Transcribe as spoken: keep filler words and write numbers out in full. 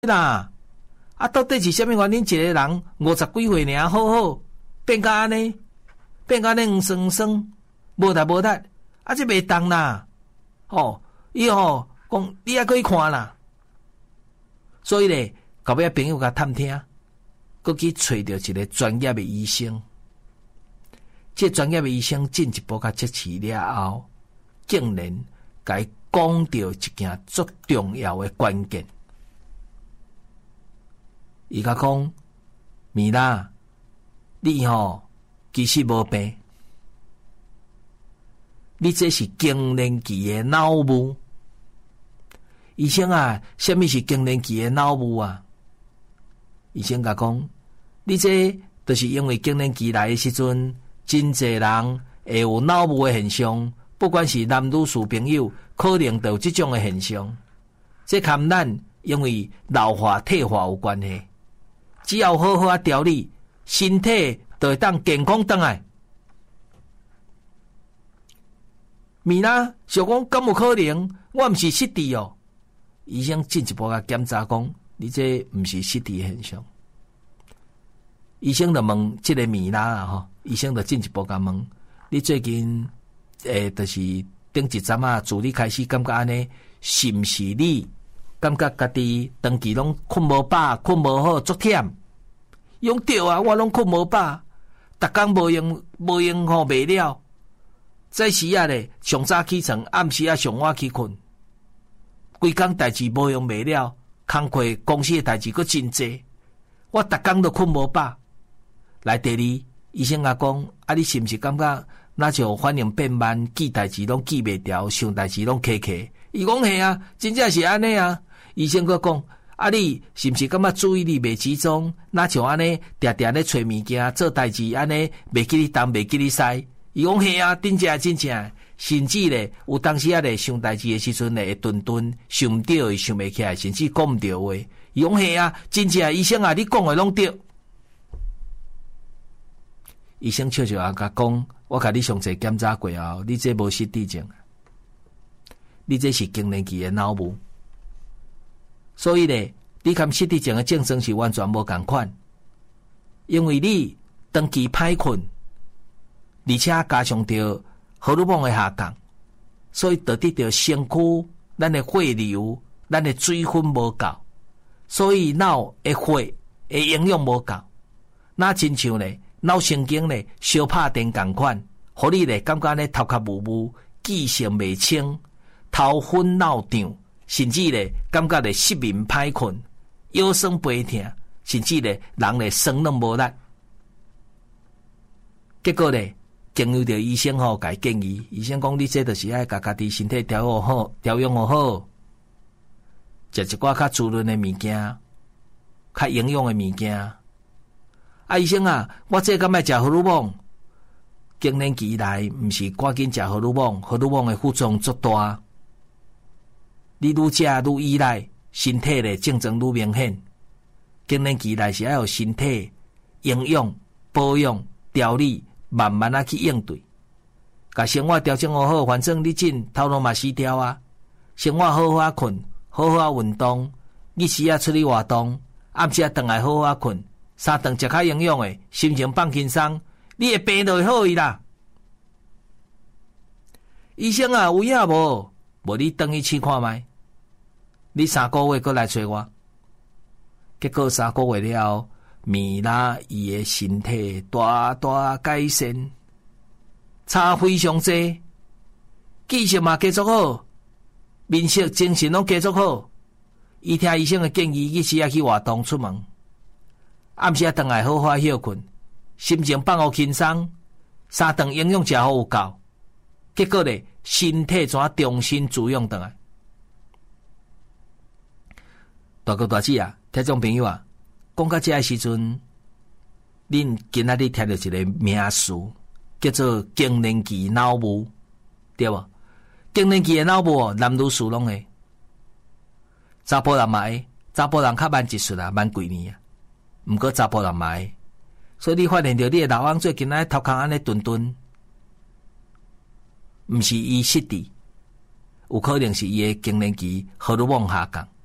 啦。啊，到底是啥物原因？一个人五十几岁尔，好好变甲安尼，变甲安尼黄酸酸，无力无力，啊，这袂当啦。哦，伊吼讲你也可以看啦。所以咧，后尾朋友甲探听，佮去找到一个专业的医生。这专业的医生进一步甲测试了后，竟然甲伊讲到一件足重要的关键。伊甲讲，米拉，你吼其实无病，你这是更年期的脑雾。医生啊，什么是更年期的脑雾啊？医生甲讲，你这就是因为更年期来的时阵，真侪人会有脑雾的现象，不管是男女士朋友，可能都有这种的现象。这跟咱因为老化退化有关系。只要好好啊调理，身体就会当健康回来。米拉想讲，敢有可能我毋是失智哦？医生进一步甲检查讲，你这毋是失智现象。医生就问这个米拉啊，吼，医生就进一步甲问，你最近诶，就是顶一阵啊，自你开始感觉安尼，是毋是你感觉家己长期拢困无饱，困无好，足忝？用对啊，我拢困无饱，逐工无用无用吼袂了。早时啊咧，上早起床，暗时啊上晚去困，规工代志无用袂了，工课公司的代志佫真济，我逐工都困无饱。来第二，医生甲讲，啊，你是毋是感觉那就反应变慢，记代志拢记袂牢，想代志拢卡卡？伊讲系啊，真正是安尼啊。医生佫讲，啊，你是毋是感觉注意力袂集中？那像安尼，定定咧找物件做代志，安尼袂记你东，袂记你西。伊讲嘿啊，真正真正，甚至咧有当时啊咧想代志的时阵咧会顿顿想唔到，想袂起来，甚至讲唔到话。伊讲嘿啊，真正医生啊，你讲的拢对。医生笑笑啊，甲讲，我甲你详细检查过后，你这无失智症，你这是更年期的脑雾。所以咧，你跟失智症的症状是完全无同款，因为你长期歹困。而且加上着荷尔蒙的下降，所以导致着身躯咱的血流、咱的水分无够，所以脑的血的营养无够。那亲像咧脑神经咧小拍电共款，互你咧感觉咧头壳雾雾、记性未清、头昏脑胀，甚至咧感觉咧失眠歹困、腰酸背痛，甚至咧人咧酸软无力。结果咧。经由着医生吼，甲建议，医生讲你这就是爱甲家己身体调养好，调养好，食一寡较滋润的物件，较营养的物件。啊，医生啊，我这敢爱食荷尔蒙，更年期来毋是赶紧食荷尔蒙，荷尔蒙的副作用足大。你愈食愈依赖，身体的症状愈明显。更年期来是要有身体营养、保养、调理。慢慢啊去应对，甲生活调整好好，反正你紧头脑嘛死掉啊。生活好好啊困，好好啊运动，日时啊出去活动，暗时啊回来好好啊困，三顿食较营养的，心情放轻松，你的病就会好去啦。医生啊，有影无？无你等去试看卖。你三个月过来找我，结果三个月了后。米拉伊的身体大大改善，差非常济，记性嘛继续好，面色精神拢继续好。伊听医生的建议，日时啊去活动出门，暗时啊回来好好休困，心情放好轻松，三顿营养食好有够。结果咧，身体怎重新滋养回来？大哥大姐啊，听众朋友啊！讲到这个时阵，恁今仔日听到一个名词，叫做更年期脑雾，对无？更年期的脑雾，男女士拢会，查甫人嘛会，查甫人较慢一岁啊，慢几年啊。毋过查甫人嘛会，所以你发现到你的老翁最近仔头壳安尼顿顿，毋是伊失智，有可能是伊的更年期荷尔蒙下降。